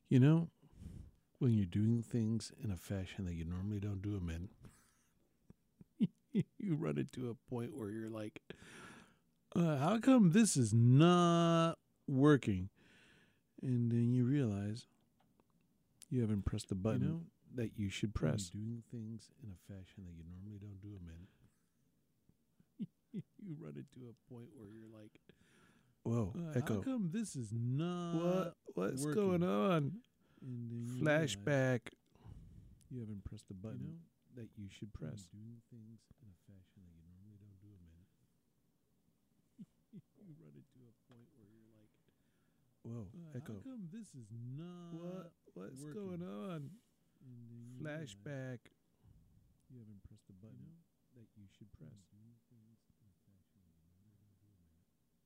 You know, when you're doing things in a fashion that you normally don't do them in, you run into a point where you're like, how come this is not working? And then you realize you haven't pressed the button that you should press. When you're doing things in a fashion that you normally don't do them in, you run into a point where you're like, whoa, Echo. How come this is not What's working? Going on? And then flashback. You haven't pressed the button that you should press. Doing things in a fashion that you normally don't do them in. You run into a point where you're like, whoa, Echo. How come this is not What's working? Going on? Flashback. You haven't pressed the button that you should press. Doing things in a fashion that you normally don't do them in.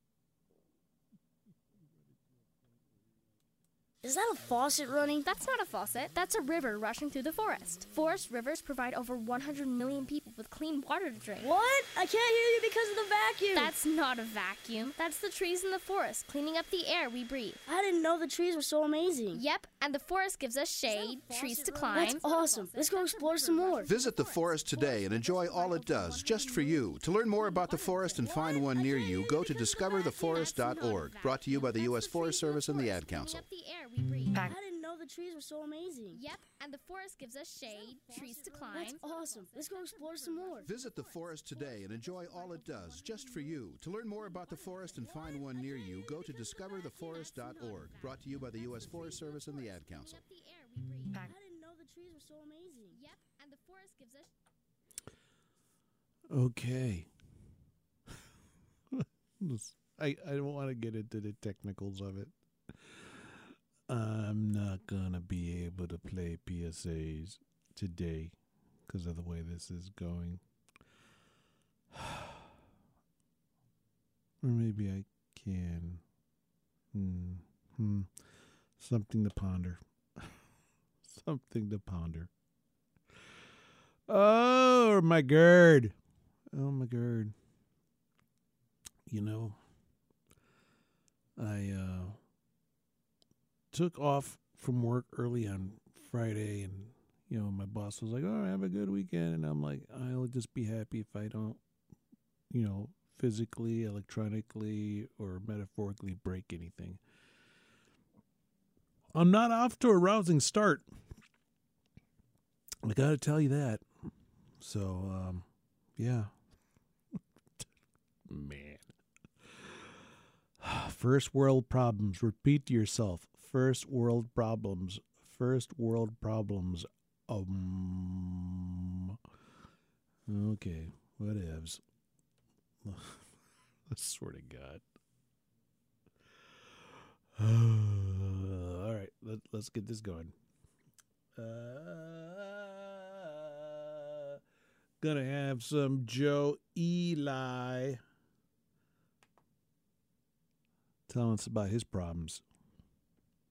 Is that a faucet running? That's not a faucet. That's a river rushing through the forest. Forest rivers provide over 100 million people with clean water to drink. What? I can't hear you because of the vacuum. That's not a vacuum. That's the trees in the forest cleaning up the air we breathe. I didn't know the trees were so amazing. Yep, and the forest gives us shade, trees to climb. That's awesome. Let's go explore some more. Visit the forest today and enjoy all it does just for you. To learn more about the forest and find one near you, go to discovertheforest.org. Brought to you by the U.S. Forest Service and the Ad Council. I didn't know the trees were so amazing. Yep, and the forest gives us shade, trees to climb. That's awesome. Let's go explore some more. Visit the forest today and enjoy all it does just for you. To learn more about the forest and find one near you, go to discovertheforest.org. Brought to you by the U.S. Forest Service and the Ad Council. I didn't know the trees were so amazing. Yep, and the forest gives us... Okay. I don't want to get into the technicals of it. I'm not going to be able to play PSAs today because of the way this is going. Or maybe I can. Something to ponder. Something to ponder. Oh, my God. Oh, my God. You know, I took off from work early on Friday, and my boss was like, "Oh, have a good weekend," and I'm like, "I'll just be happy if I don't, physically, electronically, or metaphorically break anything." I'm not off to a rousing start. I got to tell you that. So, yeah, man. First world problems. Repeat to yourself. First world problems. First world problems. Okay. Whatevs. I swear to God. All right. Let's get this going. Gonna have some Joe Eli telling us about his problems.